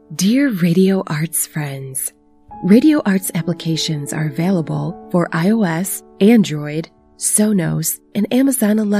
Dear Radio Arts friends, Radio Arts applications are available for iOS, Android, Sonos, and Amazon Alexa.